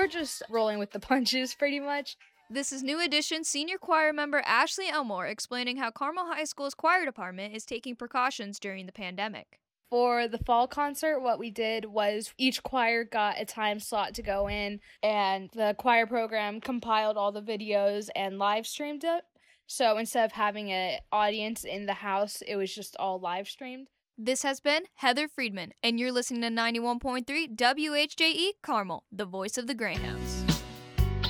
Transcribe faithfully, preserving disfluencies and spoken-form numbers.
we're just rolling with the punches pretty much. This is New Edition senior choir member Ashley Elmore explaining how Carmel High School's choir department is taking precautions during the pandemic. For the fall concert, what we did was each choir got a time slot to go in, and the choir program compiled all the videos and live streamed it. So instead of having an audience in the house, it was just all live streamed. This has been Heather Friedman, and you're listening to ninety-one point three W H J E Carmel, the voice of the Greyhounds.